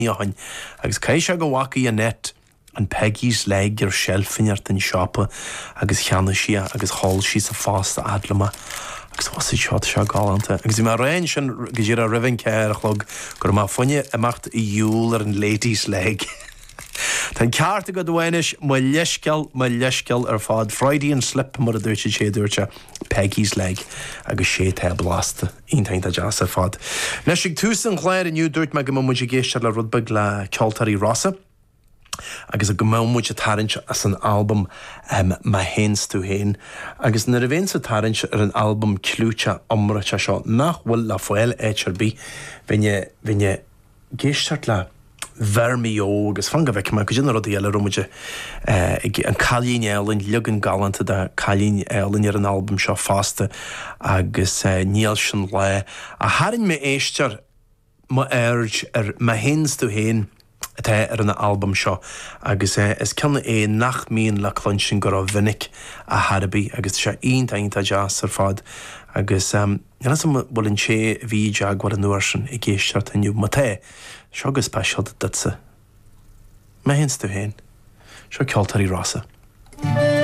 Johan agus caiise go bhacaí a net an Peggy's leg ar shelfinart in shoppa agus cheanna si agus hall si sa fásta adlama agus was shot seo galanta agus I mar réin sin go dtíar a rivin ceir chlog gur má funne amacht I dúil ar an ladies leg. Tá cearta go dhainis má leisceal ar fád Freudian slip mar a dúirte sé dúirte Peggy's leg agus sé the blasta iontainta jazz ar fád. Nes sig túsan chléir iniu dúirt me go mó muide géiste le rudbeg le ceoltarí Rossa agus a go mó muide tarint as an album Ma Hens tú Hain agus na raibh sa tarint ar an album clúte omrate seo nach bhfuil le foiil HRB vinne géisteart le Vermio agus fanga bheith me go dtíanana rud eile romuide an cailín eilinn lugan galanta de cailín eilinn ar an album seo fásta agus níl sin le a harann me éistear má aird ar Ma Hens tú Hain atá ar an album seo agus is cena nach míon le clonsin go raibh vinnic a Harabí agus sé iontainta jazz ar fád agus bhfuil an sé bhí deaghar an nuair sin I géisteart aniu má té seo go spéisial datsa. Ma Hens tú Hain seo ceoltarí Rossa.